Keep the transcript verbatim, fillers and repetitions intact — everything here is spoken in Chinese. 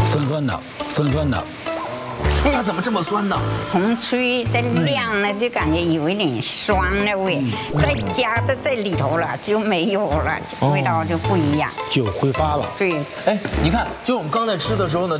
酸酸的，酸酸的。 它怎么这么酸呢？ 红曲再亮了，就感觉有一点酸的味，再加的在里头了就没有了，味道就不一样， 就挥发了。 对， 哎，你看，就我们刚才吃的时候呢。